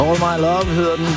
All My Love hedder den.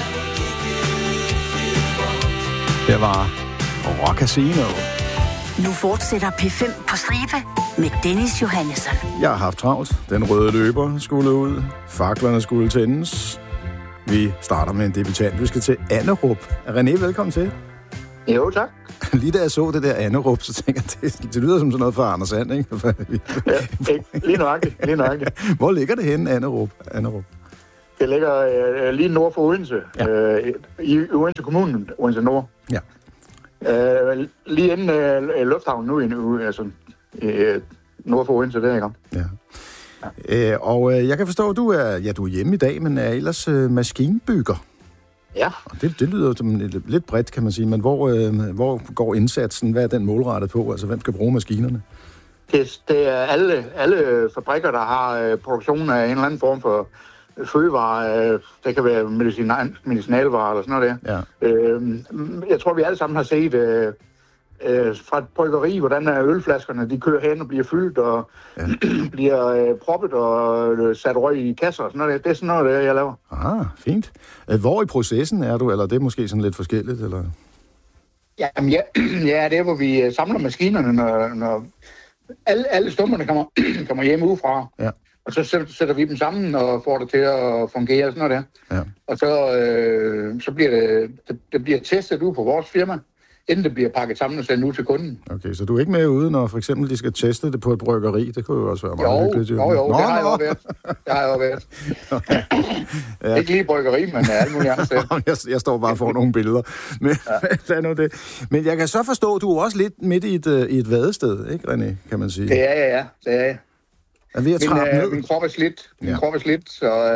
Det var Rock Casino. Nu fortsætter P5 på stribe med Dennis Johannesson. Jeg har haft travlt. Den røde løber skulle ud. Faklerne skulle tændes. Vi starter med en debutant. Vi skal til Annerup. René, velkommen til. Jo, tak. Lige da jeg så det der Annerup, så tænker jeg, det lyder som sådan noget fra Anders And, ikke? Ja, lige nøjagtigt. Hvor ligger det henne, Annerup? Det ligger lige nord for Odense, ja. I Odense Kommune, Odense Nord. Ja. Lige inden lufthavnen nu, altså nord for Odense, der, ikke? Ja. Og jeg kan forstå, at du er hjemme i dag, men er ellers maskinbygger. Ja. Og det lyder som lidt bredt, kan man sige, men hvor går indsatsen? Hvad er den målrettet på? Altså, hvem skal bruge maskinerne? Det er alle fabrikker, der har produktion af en eller anden form for fødevarer. Det kan være medicinalvarer eller sådan noget der. Ja. Jeg tror, vi alle sammen har set fra et bryggeri, hvordan ølflaskerne de kører hen og bliver fyldt og bliver proppet og sat røg i kasser og sådan noget. Det er sådan noget, jeg laver. Ah, fint. Hvor i processen er du, eller det er måske sådan lidt forskelligt, eller? Jamen, ja, det er, hvor vi samler maskinerne, når alle stumperne kommer hjem udefra. Ja. Og så sætter vi dem sammen og får det til at fungere og sådan noget der. Ja. Og så bliver det bliver testet ud på vores firma, inden det bliver pakket sammen og sendt ud til kunden. Okay, så du er ikke med ude, når for eksempel de skal teste det på et bryggeri? Det kunne jo også være meget hyggeligt. Jo, det har jeg jo været. Ja. Ikke lige bryggeri, men alt muligt andet. Jeg står bare og får nogle billeder. Men, det. Men jeg kan så forstå, at du er også lidt midt i et vadested, ikke, René, kan man sige? Det er jeg, det er jeg. Er ved at trappe ned? Min krop er slidt,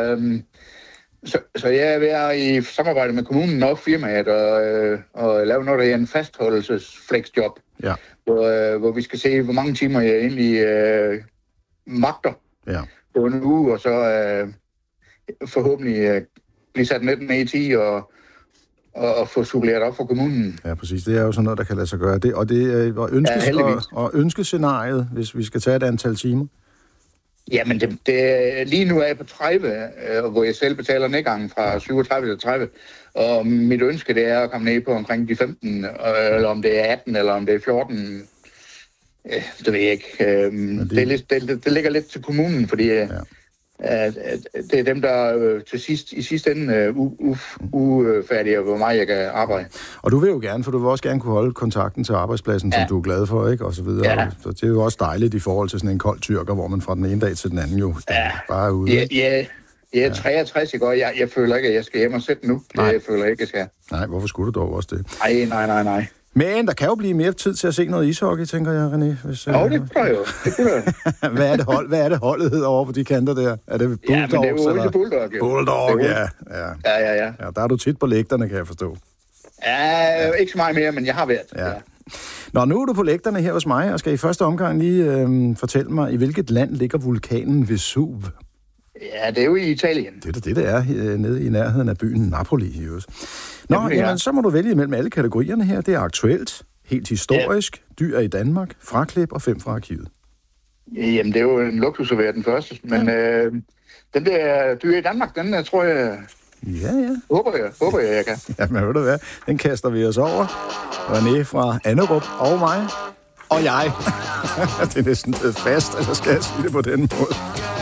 så jeg er ved at i samarbejde med kommunen og firmaet og lave noget af en fastholdelsesflexjob, hvor vi skal se, hvor mange timer jeg egentlig magter på en uge, og så forhåbentlig blive sat ned i 10 og få suppleret op for kommunen. Ja, præcis. Det er jo sådan noget, der kan lade sig gøre. Det er ønskescenariet, hvis vi skal tage et antal timer. Jamen, lige nu er jeg på 30, hvor jeg selv betaler nedgangen fra 37 til 30. Og mit ønske, det er at komme ned på omkring de 15, eller om det er 18, eller om det er 14. Det ved jeg ikke. Det ligger lidt til kommunen, fordi det er dem, der i sidste ende ufærdige, hvor meget jeg kan arbejde. Og du vil jo gerne, for du vil også gerne kunne holde kontakten til arbejdspladsen, som du er glad for, ikke? Og så videre. Ja. Så det er jo også dejligt i forhold til sådan en kold tyrker, hvor man fra den ene dag til den anden jo bare er ude. Ja, jeg er 63, ikke? Og jeg føler ikke, at jeg skal hjem og sætte nu. Jeg føler ikke, at jeg skal. Nej, hvorfor skulle du dog også det? Nej. Men der kan jo blive mere tid til at se noget ishockey, tænker jeg, René. Hvis, det kunne jeg jo. Hvad er det holdet hedder over på de kanter der? Er det Bulldogs? Ja, men det er jo Bulldog. Bulldog, ja. Ja. Der er du tit på lægterne, kan jeg forstå. Ja, ikke så meget mere, men jeg har været. Ja. Nå, nu er du på lægterne her hos mig, og skal i første omgang lige fortælle mig, i hvilket land ligger vulkanen Vesuv? Ja, det er jo i Italien. Det er nede i nærheden af byen Napoli. Jamen, så må du vælge mellem alle kategorierne her. Det er aktuelt, helt historisk, dyr i Danmark, fraklip og 5 fra arkivet. Jamen, det er jo en luksus at være den første. Men den der dyr i Danmark, den tror jeg... Ja. Håber jeg kan. Jamen, ved du hvad? Den kaster vi os over. René fra Annerup og mig. Og jeg. Det er næsten fast, eller skal jeg sige det på den måde?